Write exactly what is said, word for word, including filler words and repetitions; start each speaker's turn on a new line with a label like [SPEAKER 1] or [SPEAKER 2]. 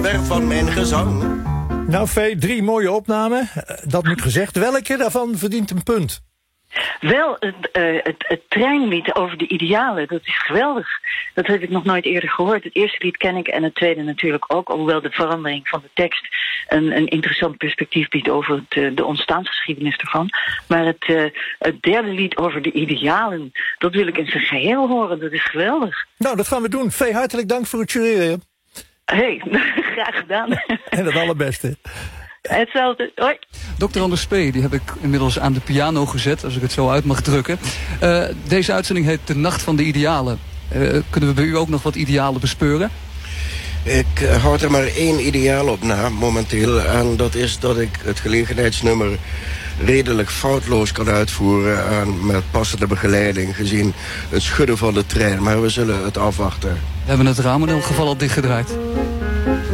[SPEAKER 1] ver van mijn gezang.
[SPEAKER 2] Nou, Vee, drie mooie opnamen. Dat moet gezegd. Welke daarvan verdient een punt?
[SPEAKER 3] Wel, het, uh, het, het treinlied over de idealen, dat is geweldig. Dat heb ik nog nooit eerder gehoord. Het eerste lied ken ik en het tweede natuurlijk ook. Alhoewel de verandering van de tekst een, een interessant perspectief biedt over het, uh, de ontstaansgeschiedenis ervan. Maar het, uh, het derde lied over de idealen, dat wil ik in zijn geheel horen. Dat is geweldig.
[SPEAKER 2] Nou, dat gaan we doen. Vee, hartelijk dank voor het jureren.
[SPEAKER 3] Hey, graag gedaan.
[SPEAKER 2] En het allerbeste.
[SPEAKER 3] Hetzelfde. Hoi.
[SPEAKER 4] dokter Anders P., die heb ik inmiddels aan de piano gezet, als ik het zo uit mag drukken. Uh, deze uitzending heet De Nacht van de Idealen. Uh, kunnen we bij u ook nog wat idealen bespeuren?
[SPEAKER 1] Ik uh, houd er maar één ideaal op na, momenteel. En dat is dat ik het gelegenheidsnummer redelijk foutloos kan uitvoeren en met passende begeleiding gezien het schudden van de trein. Maar we zullen het afwachten.
[SPEAKER 4] We hebben het raam in elk geval al dichtgedraaid.